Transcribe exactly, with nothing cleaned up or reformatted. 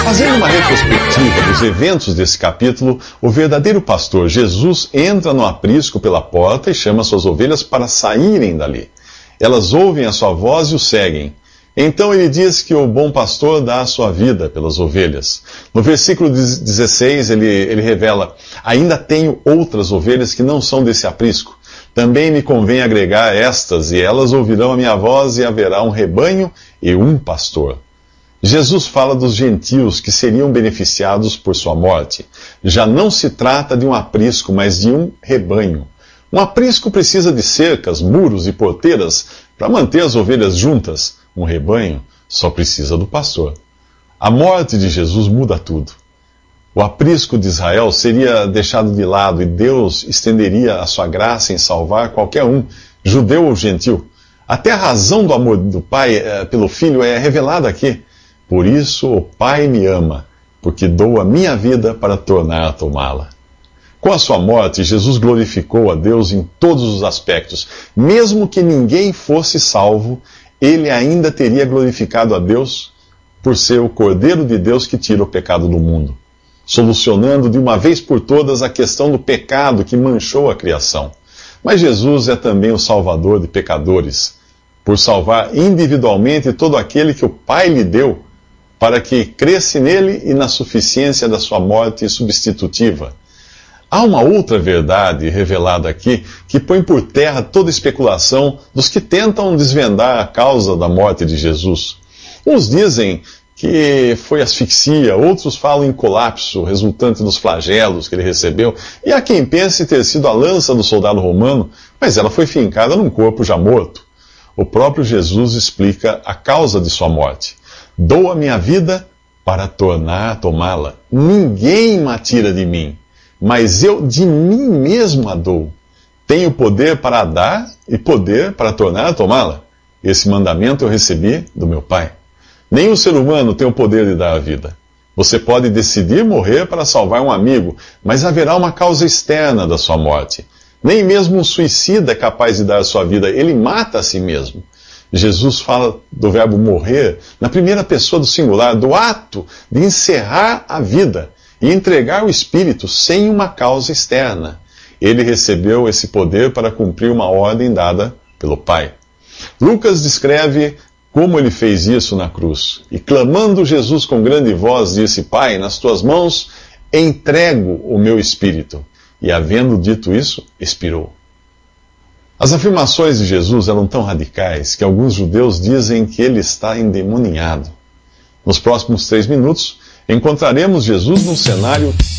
Fazendo uma retrospectiva dos eventos desse capítulo, o verdadeiro pastor Jesus entra no aprisco pela porta e chama suas ovelhas para saírem dali. Elas ouvem a sua voz e o seguem. Então ele diz que o bom pastor dá a sua vida pelas ovelhas. No versículo dezesseis ele, ele revela: ainda tenho outras ovelhas que não são desse aprisco. Também me convém agregar estas, e elas ouvirão a minha voz, e haverá um rebanho e um pastor. Jesus fala dos gentios que seriam beneficiados por sua morte. Já não se trata de um aprisco, mas de um rebanho. Um aprisco precisa de cercas, muros e porteiras para manter as ovelhas juntas. Um rebanho só precisa do pastor. A morte de Jesus muda tudo. O aprisco de Israel seria deixado de lado e Deus estenderia a sua graça em salvar qualquer um, judeu ou gentil. Até a razão do amor do Pai eh, pelo Filho é revelada aqui. Por isso o Pai me ama, porque dou a minha vida para tornar a tomá-la. Com a sua morte, Jesus glorificou a Deus em todos os aspectos. Mesmo que ninguém fosse salvo, ele ainda teria glorificado a Deus por ser o Cordeiro de Deus que tira o pecado do mundo, solucionando de uma vez por todas a questão do pecado que manchou a criação. Mas Jesus é também o Salvador de pecadores, por salvar individualmente todo aquele que o Pai lhe deu, para que cresce nele e na suficiência da sua morte substitutiva. Há uma outra verdade revelada aqui que põe por terra toda especulação dos que tentam desvendar a causa da morte de Jesus. Uns dizem que foi asfixia, outros falam em colapso resultante dos flagelos que ele recebeu, e há quem pense ter sido a lança do soldado romano, mas ela foi fincada num corpo já morto. O próprio Jesus explica a causa de sua morte. Dou a minha vida para tornar a tomá-la. Ninguém me tira de mim, mas eu de mim mesmo a dou. Tenho poder para a dar e poder para tornar a tomá-la. Esse mandamento eu recebi do meu Pai. Nenhum ser humano tem o poder de dar a vida. Você pode decidir morrer para salvar um amigo, mas haverá uma causa externa da sua morte. Nem mesmo um suicida é capaz de dar a sua vida, ele mata a si mesmo. Jesus fala do verbo morrer na primeira pessoa do singular, do ato de encerrar a vida e entregar o espírito sem uma causa externa. Ele recebeu esse poder para cumprir uma ordem dada pelo Pai. Lucas descreve como ele fez isso na cruz. E clamando Jesus com grande voz, disse: Pai, nas tuas mãos entrego o meu espírito. E havendo dito isso, expirou. As afirmações de Jesus eram tão radicais que alguns judeus dizem que ele está endemoniado. Nos próximos três minutos, encontraremos Jesus num cenário